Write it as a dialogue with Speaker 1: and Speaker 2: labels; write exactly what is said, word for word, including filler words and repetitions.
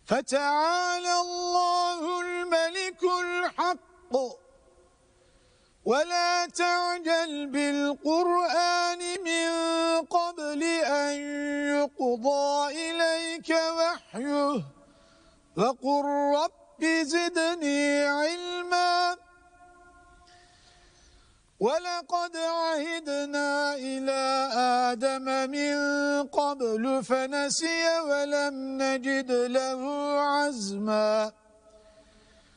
Speaker 1: فتعالى الله الملك الحق ولا تعجل بالقرآن من قبل أن يقضى إليك وحيه وقل رب زدني علما ولقد عهدنا إلى آدم من قبل فنسي ولم نجد له عزما